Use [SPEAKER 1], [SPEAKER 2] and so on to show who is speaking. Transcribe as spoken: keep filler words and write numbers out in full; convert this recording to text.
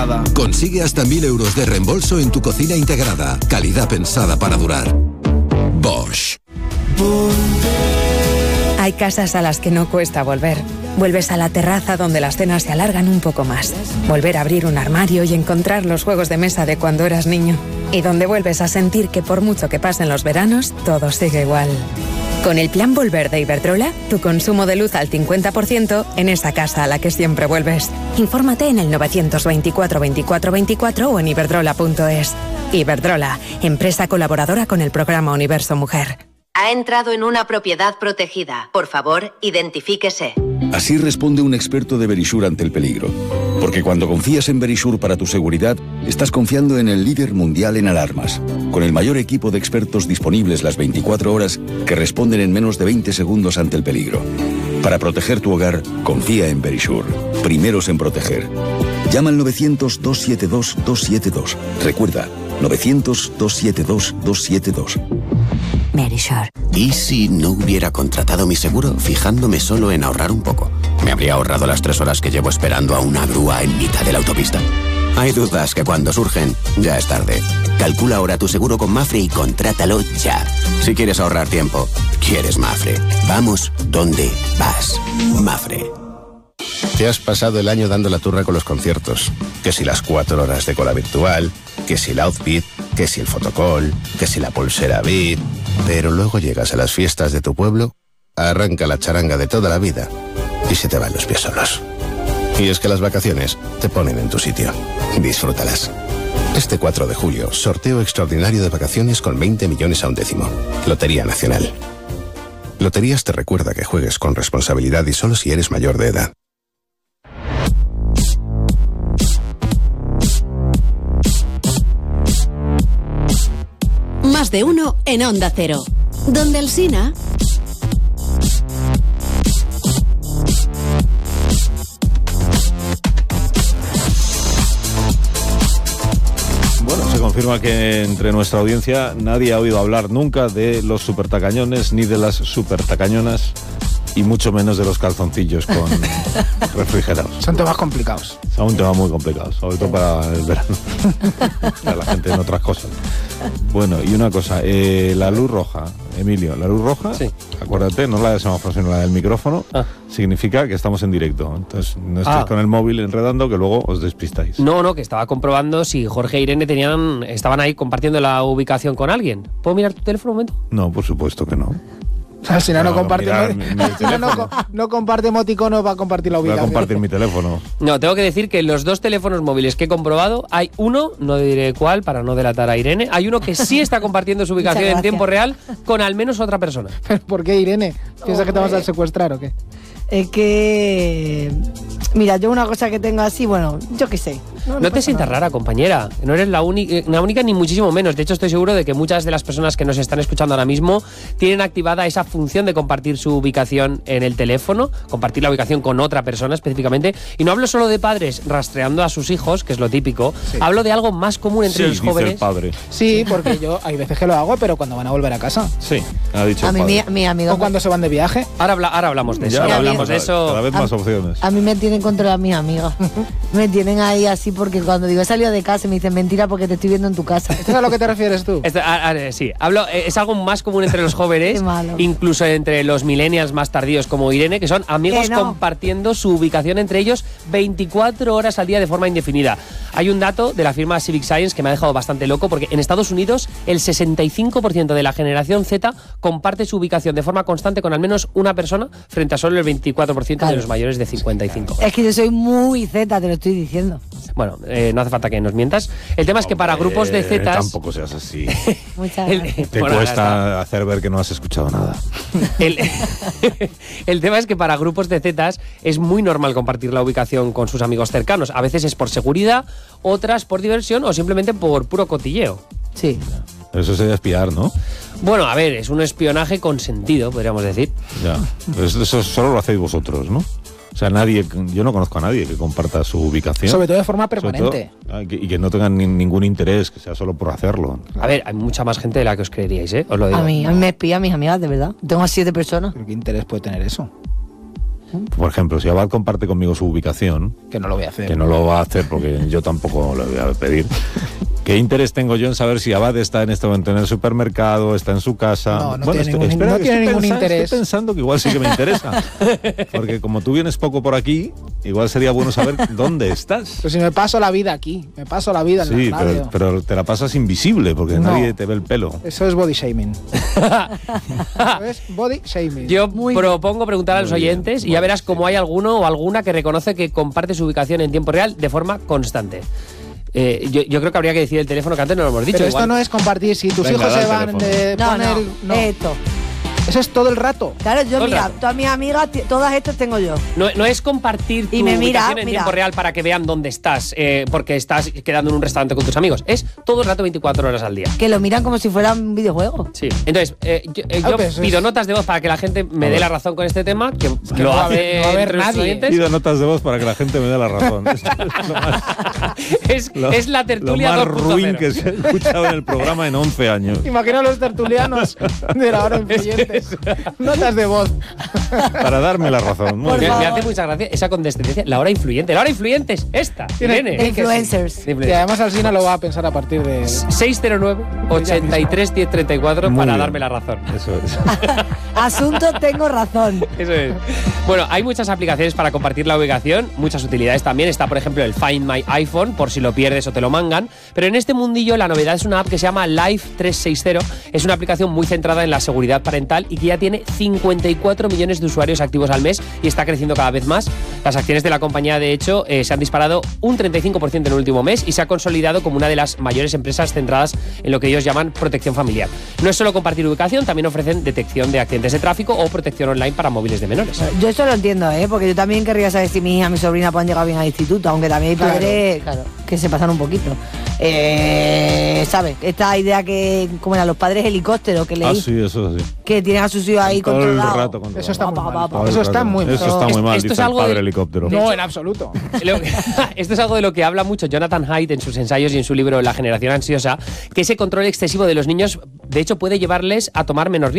[SPEAKER 1] Consigue hasta mil euros de reembolso en tu cocina integrada. Calidad pensada para durar. Bosch.
[SPEAKER 2] Hay casas a las que no cuesta volver. Vuelves a la terraza donde las cenas se alargan un poco más. Volver a abrir un armario y encontrar los juegos de mesa de cuando eras niño. Y donde vuelves a sentir que por mucho que pasen los veranos, todo sigue igual. Con el plan Volver de Iberdrola, tu consumo de luz al cincuenta por ciento en esa casa a la que siempre vuelves. Infórmate en el novecientos veinticuatro veinticuatro veinticuatro o en iberdrola punto es. Iberdrola, empresa colaboradora con el programa Universo Mujer.
[SPEAKER 3] Ha entrado en una propiedad protegida. Por favor, identifíquese.
[SPEAKER 4] Así responde un experto de Verisure ante el peligro. Porque cuando confías en Verisure para tu seguridad, estás confiando en el líder mundial en alarmas, con el mayor equipo de expertos disponibles las veinticuatro horas que responden en menos de veinte segundos ante el peligro. Para proteger tu hogar, confía en Verisure. Primeros en proteger. Llama al novecientos, doscientos setenta y dos, doscientos setenta y dos. Recuerda, novecientos, doscientos setenta y dos, doscientos setenta y dos.
[SPEAKER 5] Verisure. ¿Y si no hubiera contratado mi seguro fijándome solo en ahorrar un poco? ¿Me habría ahorrado las tres horas que llevo esperando a una grúa en mitad de la autopista? Hay dudas que cuando surgen, ya es tarde. Calcula ahora tu seguro con Mafre y contrátalo ya. Si quieres ahorrar tiempo, quieres Mafre. Vamos donde vas. Mafre.
[SPEAKER 6] Te has pasado el año dando la turra con los conciertos. Que si las cuatro horas de cola virtual, que si el outfit, que si el fotocall, que si la pulsera Beat. Pero luego llegas a las fiestas de tu pueblo, arranca la charanga de toda la vida y se te van los pies solos. Y es que las vacaciones te ponen en tu sitio. Disfrútalas. Este cuatro de julio, sorteo extraordinario de vacaciones con veinte millones a un décimo. Lotería Nacional. Loterías te recuerda que juegues con responsabilidad y solo si eres mayor de edad.
[SPEAKER 7] Más de uno en Onda Cero. Donde el Sina...
[SPEAKER 8] Bueno, se confirma que entre nuestra audiencia nadie ha oído hablar nunca de los supertacañones ni de las supertacañonas y mucho menos de los calzoncillos con refrigerados.
[SPEAKER 9] Son temas complicados.
[SPEAKER 8] Son un tema muy complicado, sobre todo para el verano. Para la gente en otras cosas. Bueno, y una cosa, eh, la luz roja, Emilio, la luz roja, sí. Acuérdate, no la de semáforo, sino la del micrófono, ah. significa que estamos en directo. Entonces, no estéis ah. con el móvil enredando, que luego os despistáis.
[SPEAKER 10] No, no, que estaba comprobando si Jorge e Irene tenían, estaban ahí compartiendo la ubicación con alguien. ¿Puedo mirar tu teléfono un momento?
[SPEAKER 8] No, por supuesto que no.
[SPEAKER 9] O sea, si no, no, no comparte mirar, mi, mi no, no, no comparte emoticonos, va a compartir la ubicación.
[SPEAKER 8] Va a compartir mi teléfono.
[SPEAKER 10] No, tengo que decir que los dos teléfonos móviles que he comprobado, hay uno, no diré cuál para no delatar a Irene, hay uno que sí está compartiendo su ubicación en tiempo real con al menos otra persona.
[SPEAKER 9] ¿Pero por qué, Irene? ¿Piensas que te vas a secuestrar o qué?
[SPEAKER 11] Es que... Mira, yo una cosa que tengo así, bueno, yo qué sé.
[SPEAKER 10] No, no, no te sientas rara, compañera. No eres la, la única ni muchísimo menos. De hecho, estoy seguro de que muchas de las personas que nos están escuchando ahora mismo tienen activada esa función de compartir su ubicación en el teléfono, compartir la ubicación con otra persona específicamente. Y no hablo solo de padres rastreando a sus hijos, que es lo típico. Sí. Hablo de algo más común entre
[SPEAKER 8] sí,
[SPEAKER 10] los jóvenes.
[SPEAKER 8] El padre.
[SPEAKER 9] Sí, porque yo hay veces que lo hago, pero cuando van a volver a casa.
[SPEAKER 8] Sí, ha dicho
[SPEAKER 11] a
[SPEAKER 8] el
[SPEAKER 11] mí,
[SPEAKER 8] padre.
[SPEAKER 11] Mi, mi amigo
[SPEAKER 9] o cuando se van de viaje.
[SPEAKER 10] Ahora, habla, ahora hablamos de eso.
[SPEAKER 8] Ya
[SPEAKER 10] ahora hablamos
[SPEAKER 8] cada,
[SPEAKER 10] de eso.
[SPEAKER 8] Cada vez más
[SPEAKER 11] a,
[SPEAKER 8] opciones.
[SPEAKER 11] A mí me tienen controlada mis amigas. Me tienen ahí así porque cuando digo he salido de casa me dicen mentira porque te estoy viendo en tu casa.
[SPEAKER 9] ¿Esto es a lo que te refieres tú?
[SPEAKER 10] Esto, a, a, sí, hablo, es algo más común entre los jóvenes, incluso entre los millennials más tardíos como Irene, que son amigos que no. compartiendo su ubicación entre ellos veinticuatro horas al día de forma indefinida. Hay un dato de la firma Civic Science que me ha dejado bastante loco porque en Estados Unidos el sesenta y cinco por ciento de la generación Z comparte su ubicación de forma constante con al menos una persona frente a solo el veinticuatro por ciento claro. de los mayores de cincuenta y cinco.
[SPEAKER 11] Es que yo soy muy Z, te lo estoy diciendo.
[SPEAKER 10] Bueno, eh, no hace falta que nos mientas. El tema Hombre, es que para grupos de Zetas...
[SPEAKER 8] Tampoco seas así.
[SPEAKER 11] Muchas gracias.
[SPEAKER 8] El, Te bueno, cuesta hacer ver que no has escuchado nada.
[SPEAKER 10] El, el tema es que para grupos de Zetas es muy normal compartir la ubicación con sus amigos cercanos. A veces es por seguridad, otras por diversión o simplemente por puro cotilleo.
[SPEAKER 11] Sí.
[SPEAKER 8] Eso sería espiar, ¿no?
[SPEAKER 10] Bueno, a ver, es un espionaje consentido, podríamos decir.
[SPEAKER 8] Ya, eso solo lo hacéis vosotros, ¿no? O sea, nadie, yo no conozco a nadie que comparta su ubicación.
[SPEAKER 9] Sobre todo de forma permanente.
[SPEAKER 8] Todo, y que no tengan ni, ningún interés, que sea solo por hacerlo.
[SPEAKER 10] A ver, hay mucha más gente de la que os creeríais, ¿eh? Os lo digo.
[SPEAKER 11] A mí, a mí me espía a mis amigas, de verdad. Tengo a siete personas.
[SPEAKER 9] ¿Pero qué interés puede tener eso?
[SPEAKER 8] Por ejemplo, si Abad comparte conmigo su ubicación,
[SPEAKER 9] que no lo voy a hacer,
[SPEAKER 8] que no lo va a hacer porque yo tampoco lo voy a pedir. ¿Qué interés tengo yo en saber si Abad está en este momento en el supermercado, está en su casa?
[SPEAKER 9] No, no
[SPEAKER 8] bueno,
[SPEAKER 9] tiene
[SPEAKER 8] estoy,
[SPEAKER 9] ningún,
[SPEAKER 8] espera,
[SPEAKER 9] no
[SPEAKER 8] que
[SPEAKER 9] tiene
[SPEAKER 8] estoy
[SPEAKER 9] ningún
[SPEAKER 8] pensando,
[SPEAKER 9] interés.
[SPEAKER 8] Estoy pensando que igual sí que me interesa. Porque como tú vienes poco por aquí, igual sería bueno saber dónde estás.
[SPEAKER 9] Pues si me paso la vida aquí, me paso la vida en
[SPEAKER 8] Sí,
[SPEAKER 9] la radio.
[SPEAKER 8] pero, pero te la pasas invisible porque
[SPEAKER 9] No.
[SPEAKER 8] nadie te ve el pelo.
[SPEAKER 9] Eso es body shaming. Eso es body shaming.
[SPEAKER 10] Yo propongo preguntar a los
[SPEAKER 8] Muy bien,
[SPEAKER 10] oyentes y ya verás cómo hay alguno o alguna que reconoce que comparte su ubicación en tiempo real de forma constante. Eh, yo, yo creo que habría que decir el teléfono, que antes no lo hemos dicho.
[SPEAKER 9] Pero
[SPEAKER 10] igual.
[SPEAKER 9] esto no es compartir. Si tus
[SPEAKER 8] Venga,
[SPEAKER 9] hijos
[SPEAKER 8] da el
[SPEAKER 9] se van
[SPEAKER 8] teléfono.
[SPEAKER 9] de
[SPEAKER 11] No,
[SPEAKER 9] poner...
[SPEAKER 11] no,
[SPEAKER 9] no.
[SPEAKER 11] esto.
[SPEAKER 9] Eso es todo el rato.
[SPEAKER 11] Claro, yo
[SPEAKER 10] Todo el
[SPEAKER 11] mira,
[SPEAKER 10] rato.
[SPEAKER 11] todas mis amigas, t- todas estas tengo yo.
[SPEAKER 10] No, no es compartir tu
[SPEAKER 11] Y me mira,
[SPEAKER 10] ubicación en
[SPEAKER 11] mira.
[SPEAKER 10] tiempo real para que vean dónde estás, eh, porque estás quedando en un restaurante con tus amigos. Es todo el rato veinticuatro horas al día.
[SPEAKER 11] Que lo miran como si fuera un videojuego.
[SPEAKER 10] Sí. Entonces, eh, yo, eh,
[SPEAKER 9] Ah,
[SPEAKER 10] yo
[SPEAKER 9] pues
[SPEAKER 10] pido
[SPEAKER 9] es-
[SPEAKER 10] notas de voz para que la gente me dé la razón con este tema, que,
[SPEAKER 9] que
[SPEAKER 10] lo
[SPEAKER 9] no va a
[SPEAKER 10] hace
[SPEAKER 9] haber- no va a haber
[SPEAKER 10] entre los
[SPEAKER 9] nadie.
[SPEAKER 10] oyentes.
[SPEAKER 8] Pido notas de voz para que la gente me dé la razón. Es, lo más,
[SPEAKER 10] es,
[SPEAKER 8] lo-
[SPEAKER 10] es la tertulia
[SPEAKER 8] Lo más
[SPEAKER 10] dos punto
[SPEAKER 8] ruin
[SPEAKER 10] cero.
[SPEAKER 8] que se ha escuchado en el programa en once años.
[SPEAKER 9] Imagina a los tertulianos de la hora influyentes. Notas de voz.
[SPEAKER 8] Para darme la razón. Muy
[SPEAKER 11] Por
[SPEAKER 10] Me,
[SPEAKER 8] bien.
[SPEAKER 10] me
[SPEAKER 11] favor.
[SPEAKER 10] hace mucha gracia esa condescendencia. La hora influyente. La hora influyente es esta.
[SPEAKER 9] Tiene-
[SPEAKER 10] Irene.
[SPEAKER 11] De influencers.
[SPEAKER 9] Y además Alsina lo va a pensar a partir de...
[SPEAKER 10] seis cero nueve, ochenta y tres, diez treinta y cuatro
[SPEAKER 8] Muy
[SPEAKER 10] para
[SPEAKER 8] bien.
[SPEAKER 10] darme la razón.
[SPEAKER 8] Eso es.
[SPEAKER 11] Asunto, tengo razón.
[SPEAKER 10] Eso es. Bueno, hay muchas aplicaciones para compartir la ubicación, muchas utilidades también. Está, por ejemplo, el Find My iPhone, por si lo pierdes o te lo mangan. Pero en este mundillo la novedad es una app que se llama Life trescientos sesenta. Es una aplicación muy centrada en la seguridad parental y que ya tiene cincuenta y cuatro millones de usuarios activos al mes y está creciendo cada vez más. Las acciones de la compañía, de hecho, eh, se han disparado un treinta y cinco por ciento en el último mes y se ha consolidado como una de las mayores empresas centradas en lo que ellos llaman protección familiar. No es solo compartir ubicación, también ofrecen detección de accidentes de tráfico o protección online para móviles de menores.
[SPEAKER 11] Yo eso lo entiendo, ¿eh? Porque yo también querría saber si mi hija, mi sobrina pueden llegar bien al instituto, aunque también hay
[SPEAKER 9] Claro.
[SPEAKER 11] padres claro, que se pasan un poquito. Eh, ¿Sabes? Esta idea que, como eran los padres helicópteros que leí,
[SPEAKER 8] Ah, sí, eso sí.
[SPEAKER 11] que tienen a sus hijos ahí
[SPEAKER 8] Todo el
[SPEAKER 11] controlados.
[SPEAKER 8] rato controlado.
[SPEAKER 9] Eso está muy
[SPEAKER 11] Pa, pa,
[SPEAKER 9] mal.
[SPEAKER 11] pa,
[SPEAKER 8] Todo el
[SPEAKER 9] Eso está
[SPEAKER 8] rato.
[SPEAKER 9] muy mal.
[SPEAKER 8] Eso está muy mal,
[SPEAKER 10] Esto es
[SPEAKER 8] dice el
[SPEAKER 10] algo
[SPEAKER 8] padre
[SPEAKER 10] de-
[SPEAKER 8] helicóptero.
[SPEAKER 9] No, en absoluto.
[SPEAKER 10] Lo- Esto es algo de lo que habla mucho Jonathan Haidt en sus ensayos y en su libro La generación ansiosa, que ese control excesivo de los niños, de hecho, puede llevarles a tomar menos riesgos.